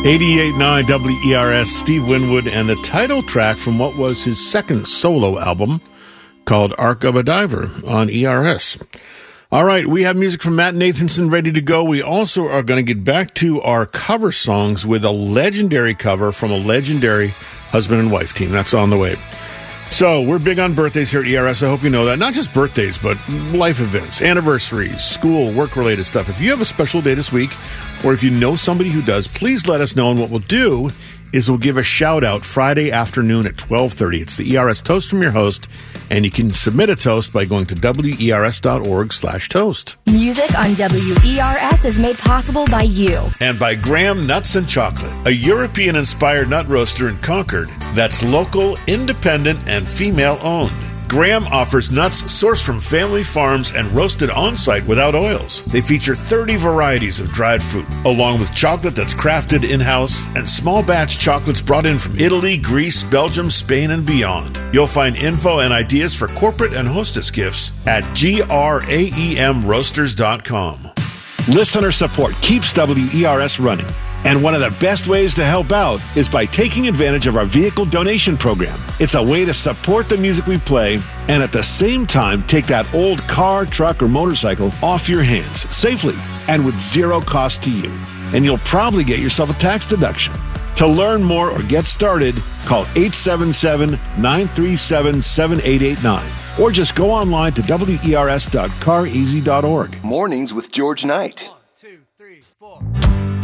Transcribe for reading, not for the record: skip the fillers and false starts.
88.9 WERS, Steve Winwood, and the title track from what was his second solo album called Arc of a Diver on ERS. All right, we have music from Matt Nathanson ready to go. We also are going to get back to our cover songs with a legendary cover from a legendary husband and wife team. That's on the way. So we're big on birthdays here at ERS. I hope you know that. Not just birthdays, but life events, anniversaries, school, work-related stuff. If you have a special day this week, or if you know somebody who does, please let us know. And what we'll do is we'll give a shout-out Friday afternoon at 12:30. It's the ERS Toast from your host, and you can submit a toast by going to wers.org/toast. Music on WERS is made possible by you. And by Graham Nuts and Chocolate, a European-inspired nut roaster in Concord that's local, independent, and female-owned. Graham offers nuts sourced from family farms and roasted on-site without oils. They feature 30 varieties of dried fruit, along with chocolate that's crafted in-house and small batch chocolates brought in from Italy, Greece, Belgium, Spain, and beyond. You'll find info and ideas for corporate and hostess gifts at graemroasters.com. Listener support keeps WERS running. And one of the best ways to help out is by taking advantage of our vehicle donation program. It's a way to support the music we play and at the same time take that old car, truck, or motorcycle off your hands safely and with zero cost to you. And you'll probably get yourself a tax deduction. To learn more or get started, call 877-937-7889 or just go online to wers.careasy.org. Mornings with George Knight. 1, 2, 3, 4.